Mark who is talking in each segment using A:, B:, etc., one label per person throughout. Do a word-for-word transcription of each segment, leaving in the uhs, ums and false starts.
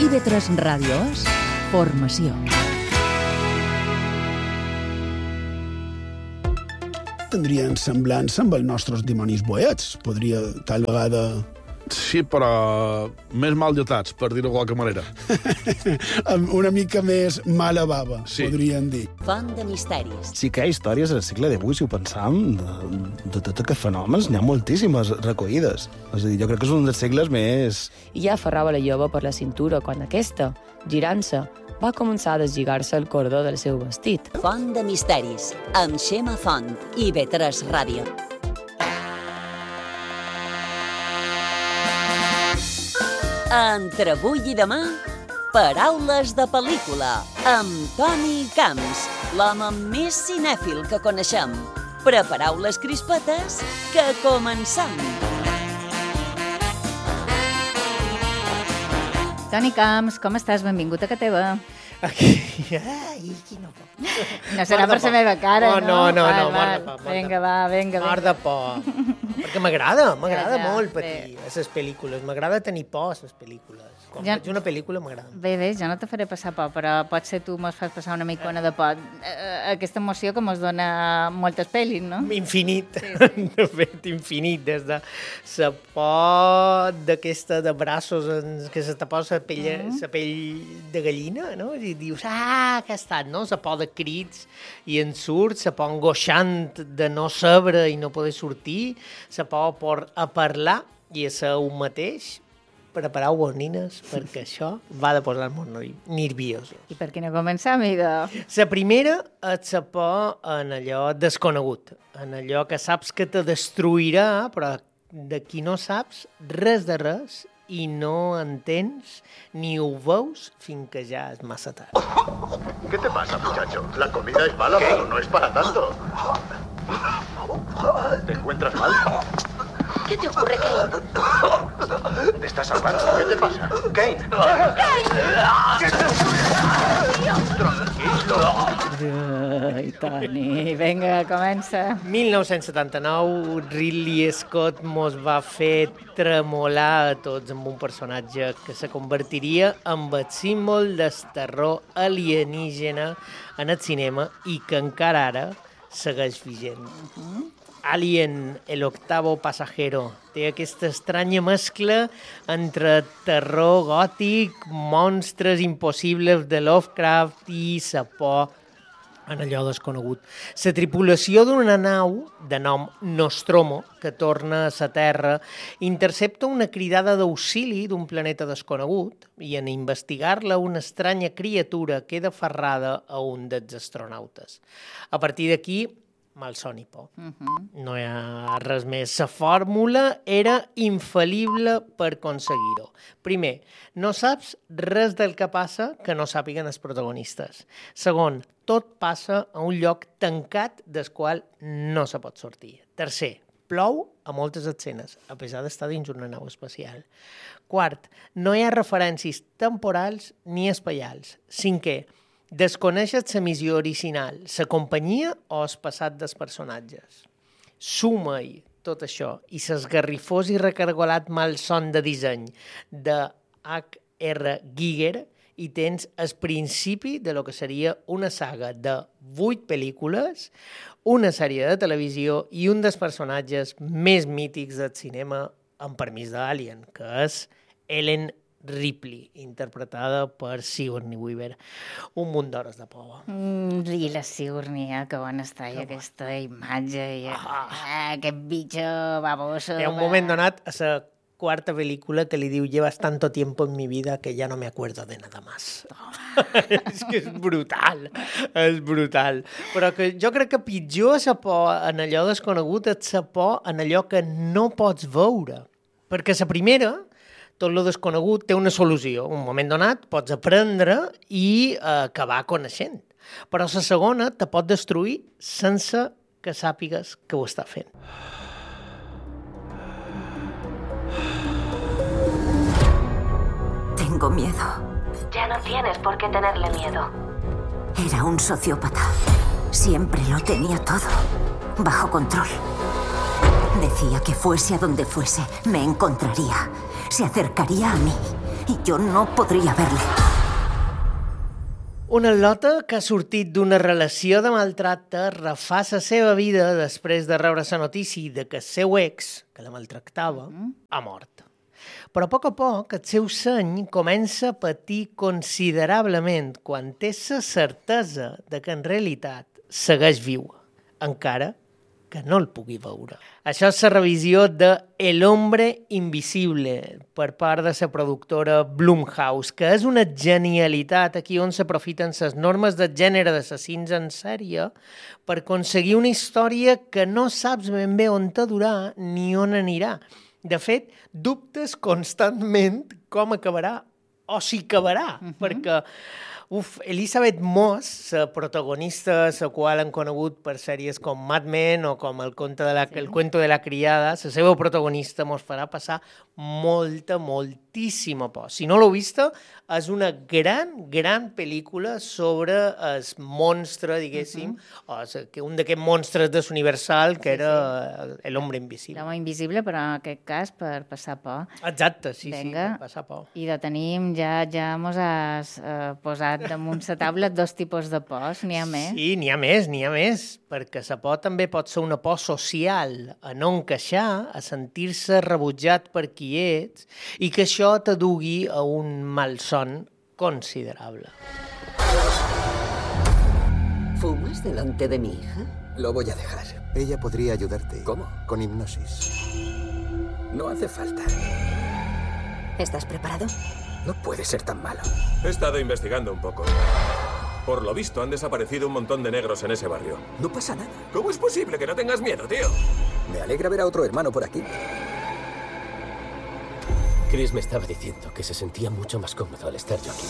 A: I ve tres Ràdio és formació.
B: Tindrien semblança amb els nostres dimonis boets. Podria, tal vegada...
C: Sí, però més mal dotats, per dir-ho de qualque manera.
B: Amb una mica més mala bava, sí. Podríem dir.
D: Font de misteris.
E: Sí que hi ha històries al segle divuit, si ho pensam, de, de tots aquests fenòmens, n'hi ha moltíssimes recollides. És a dir, jo crec que és un dels segles més...
F: I ja aferrava la jove per la cintura quan aquesta, girant-se, va començar a deslligar-se el cordó del seu vestit.
D: Font de misteris, amb Xema Font i ve tres Ràdio. Entre avui i demà, paraules de pel·lícula, amb Toni Camps, l'home més cinèfil que coneixem. Prepareu les crispetes, que comencem!
G: Toni Camps, com estàs? Benvingut a casa teva.
H: Aquí. Ai, quina por.
G: No serà per la meva cara,
H: no? No, no, no,
G: mort de por. Vinga, va, vinga.
H: Mort de por. Perquè m'agrada, m'agrada molt patir a les pel·lícules. M'agrada tenir por a les pel·lícules. Quan ja... faig una pel·lícula m'agrada.
G: Bé, bé, jo no te faré passar por, però potser tu mos fas passar una micona de por. Aquesta emoció que mos dona moltes pel·lis, no?
H: Infinit. Sí, sí. De fet, infinit. Des de la por d'aquesta de braços en que se te posa la pell, mm. la pell de gallina, no? I dius, ah, que ha estat, no? La por de crits i en surt, la por angoixant de no saber i no poder sortir, la por por a parlar i a ser un mateix. Prepareu-vos, nines, perquè això va de posar-nos nerviosos.
G: I per què no començam, idò?
H: La primera és la por en allò desconegut, en allò que saps que te destruirà, però de qui no saps res de res i no entens ni ho veus fins que ja és massa tard.
I: ¿Qué te pasa, muchacho? La comida es mala, pero no es para tanto. ¿Te encuentras mal?
J: ¿Qué te ocurre, Kane?
I: ¿Te estás ahogando? ¿Qué te pasa? Kane.
G: Ai, Toni, vinga, comença.
H: mil nou-cents setanta-nou, Ridley Scott mos va fer tremolar a tots amb un personatge que se convertiria en el símbol del terror alienígena en el cinema i que encara ara segueix vigent. Uh-huh. Alien, el octavo pasajero, té aquesta estranya mescla entre terror gòtic, monstres impossibles de Lovecraft i la por en allò desconegut. La tripulació d'una nau de nom Nostromo, que torna a la Terra, intercepta una cridada d'auxili d'un planeta desconegut i en investigar-la una estranya criatura queda aferrada a un dels astronautes. A partir d'aquí, malson i por. Uh-huh. No hi ha res més. La fórmula era infal·lible per aconseguir-ho. Primer, no saps res del que passa que no sàpiguen els protagonistes. Segon, tot passa a un lloc tancat del qual no se pot sortir. Tercer, plou a moltes escenes, a pesar d'estar dins una nau espacial. Quart, no hi ha referències temporals ni espaials. Cinquè, desconeixes la missió original, la companyia o el passat dels personatges. Suma-hi tot això i l'esgarrifós i recargolat malson de disseny de H R Giger i tens el principi de lo que seria una saga de vuit pel·lícules, una sèrie de televisió i un dels personatges més mítics del cinema amb permís d'Alien, que és Ellen Ripley, interpretada per Sigourney Weaver. Un munt d'hores de por.
G: Mm, I la Sigourney, eh? Que bona està i aquesta imatge i ah. Ah, aquest bitxo baboso.
H: Hi ha un moment donat a la quarta pel·lícula que li diu llevas tanto tiempo en mi vida que ya no me acuerdo de nada más. Oh. És que és brutal, és brutal. Però que jo crec que pitjor és la por en allò desconegut, és la por en allò que no pots veure. Perquè la primera, tot lo desconegut té una solució. Un moment donat pots aprendre i eh, acabar coneixent. Però la segona te pot destruir sense que sàpigues que ho està fent.
J: Tengo miedo.
K: Ya no tienes por qué tenerle miedo.
J: Era un sociópata. Siempre lo tenía todo bajo control. Decía que fuese a donde fuese, me encontraría. Se acercaría a mí y yo no podría verle.
H: Una al·lota que ha sortit d'una relació de maltracte refà la seva vida després de rebre la notícia de que el seu ex, que la maltractava, ha mort. Però a poc a poc el seu seny comença a patir considerablement quan té la certesa de que en realitat segueix viu, encara que no el pugui veure. Això és la revisió de El hombre invisible per part de la productora Blumhouse, que és una genialitat aquí on s'aprofiten les normes de gènere d'assassins en sèrie per aconseguir una història que no saps ben bé on te durà ni on anirà. De fet, dubtes constantment com acabarà o si acabarà, uh-huh. perquè uf, Elisabeth Moss, la protagonista, la qual han conegut per sèries com Mad Men o com El, conte de la, sí. el cuento de la criada, la seva protagonista mos farà passar molta, moltíssima por. Si no l'heu vista, és una gran, gran pel·lícula sobre el monstre, diguéssim, uh-huh. o un d'aquests monstres de l'Universal, que sí, era sí. l'home invisible.
G: L'home invisible, però en aquest cas per passar por.
H: Exacte, sí,
G: Venga.
H: sí, per passar por.
G: I de tenim, ja, ja mos has eh, posat damunt la taula dos tipus de pors, n'hi ha més?
H: Sí, n'hi ha més, n'hi ha més, perquè la por també pot ser una por social, a no encaixar, a sentir-se rebutjat per qui ets, i que això te dugui a un malson considerable.
L: ¿Fumas delante de mi hija?
M: Lo voy a dejar. Ella podría ayudarte.
L: ¿Cómo?
M: Con hipnosis.
L: No hace falta.
J: ¿Estás preparado?
L: No puede ser tan malo.
N: He estado investigando un poco. Por lo visto, han desaparecido un montón de negros en ese barrio.
L: No pasa nada.
N: ¿Cómo es posible que no tengas miedo, tío?
L: Me alegra ver a otro hermano por aquí. Chris me estaba diciendo que se sentía mucho más cómodo al estar yo aquí.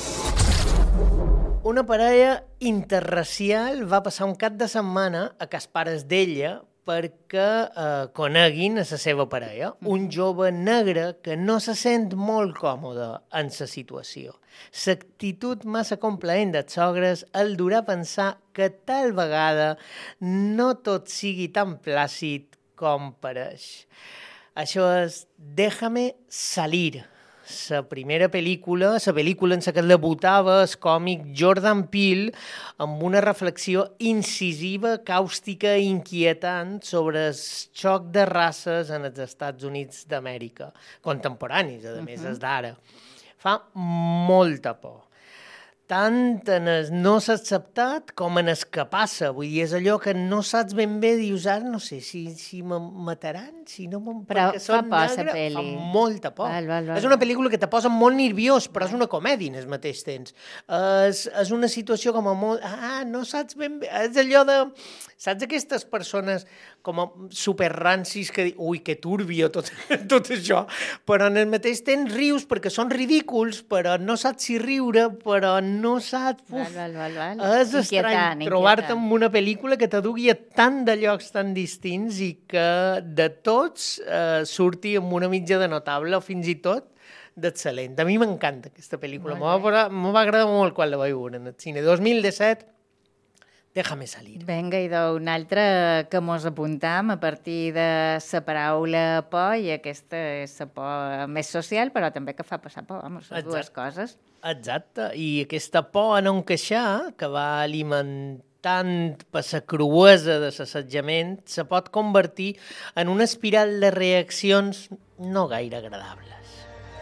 H: Una parella interracial va passar un cap de setmana a cas pares d'ella perquè eh, coneguin a la seva parella, un jove negre que no se sent molt còmode en la situació. L'actitud massa complaent dels sogres el durà a pensar que tal vegada no tot sigui tan plàcid com pareix. Això és Déjame salir, la primera pel·lícula, la pel·lícula en la que debutava el còmic Jordan Peele amb una reflexió incisiva, càustica i inquietant sobre el xoc de races en els Estats Units d'Amèrica, contemporanis, a més, és d'ara. Fa molta por. Tant en el no s'ha acceptat com en el que passa. Vull dir, és allò que no saps ben bé, dius, ara no sé si, si me mataran, si no...
G: Però
H: perquè
G: fa
H: són
G: por,
H: negre,
G: la pel·li.
H: Fa molta por.
G: Val, val, val.
H: És una pel·lícula que te posa molt nerviós, però és una comèdia en el mateix temps. És, és una situació com a molt... Ah, no saps ben bé... És allò de... Saps aquestes persones com a superrancis que diuen ui, que turbio tot, tot això, però en el mateix temps rius perquè són ridículs, però no saps si riure, però no saps... Uf,
G: val, val, val.
H: És estrany trobar-te en una pel·lícula que te dugui a tant de llocs tan distints i que de tots eh, surti amb una mitja de notable o fins i tot d'excel·lent. A mi m'encanta aquesta pel·lícula. M'ho va, va agradar molt quan la vaig veure en el cine. dos mil disset, Déjame salir.
G: Vinga, i d'un altre que mos apuntam a partir de la paraula por, i aquesta és la por més social, però també que fa passar por, vamos, les dues coses.
H: Exacte, i aquesta por a no encaixar, que va alimentant per la cruesa de l'assetjament, se pot convertir en una espiral de reaccions no gaire agradables.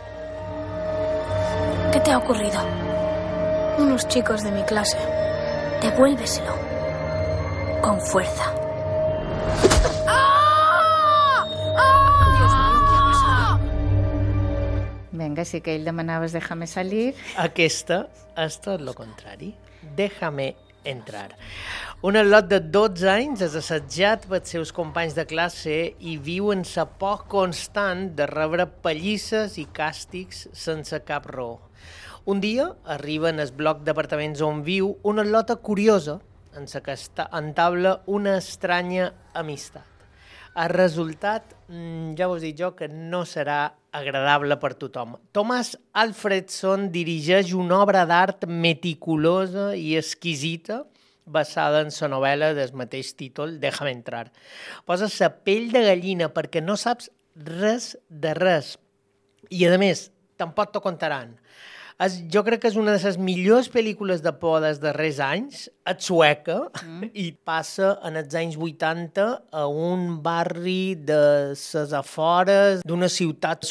O: ¿Qué te ha ocurrido? Unos chicos de mi clase. Devuélveselo. Con fuerza.
G: ¡Ah! ¡Ah! Dios mío, ¿qué ha pasado? Vinga, sí que ell demanaves Déjame salir.
H: Aquesta és tot el contrari. Déjame entrar. Un al·lot de dotze anys és assetjat pels seus companys de classe i viu en la por constant de rebre pallisses i càstigs sense cap raó. Un dia arriba en el bloc d'apartaments on viu una al·lota curiosa en la que entabla una estranya amistat. El resultat, ja vos dic jo, que no serà agradable per tothom. Thomas Alfredson dirigeix una obra d'art meticulosa i exquisita basada en la novel·la del mateix títol, Déjame entrar. Posa la pell de gallina perquè no saps res de res. I, a més, tampoc t'ho contaran. És, jo crec que és una de les millors pel·lícules de por dels darrers anys, és sueca, mm. i passa en els anys vuitanta a un barri de les afores d'una ciutat